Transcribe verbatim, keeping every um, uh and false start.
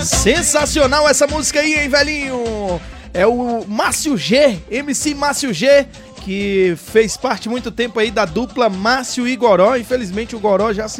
Sensacional essa música aí, hein, velhinho? É o Márcio G, M C Márcio G, que fez parte muito tempo aí da dupla Márcio e Goró. Infelizmente o Goró já se